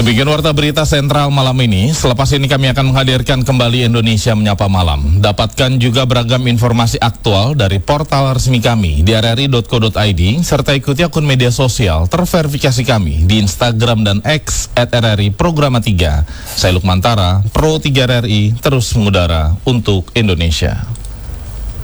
Demikian warta berita sentral malam ini. Selepas ini kami akan menghadirkan kembali Indonesia Menyapa Malam. Dapatkan juga beragam informasi aktual dari portal resmi kami di rri.co.id, serta ikuti akun media sosial terverifikasi kami di Instagram dan X @RRI Programa 3. Saya Lukman Tara, Pro 3 RRI, terus mengudara untuk Indonesia.